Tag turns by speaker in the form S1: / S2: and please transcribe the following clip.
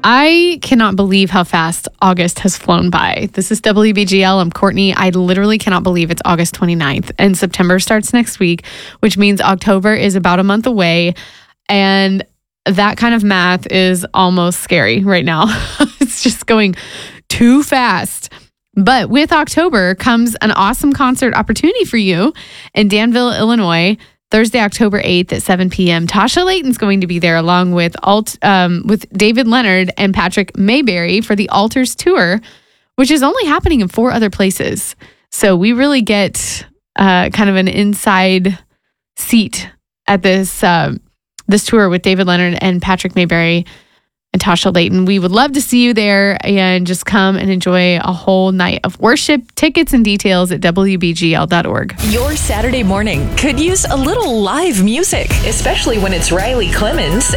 S1: I cannot believe how fast August has flown by. This is WBGL. I'm Courtney. I literally cannot believe it's August 29th and September starts next week, which means October is about a month away. And that kind of math is almost scary right now. It's just going too fast. But with October comes an awesome concert opportunity for you in Danville, Illinois. Thursday, October 8th at 7 p.m. Tasha Layton's going to be there along with David Leonard and Patrick Mayberry for the Altars Tour, which is only happening in 4 other places. So we really get kind of an inside seat at this tour with David Leonard and Patrick Mayberry and Tasha Layton. We would love to see you there and just come and enjoy a whole night of worship. Tickets and details at WBGL.org.
S2: Your Saturday morning could use a little live music, especially when it's Riley Clemens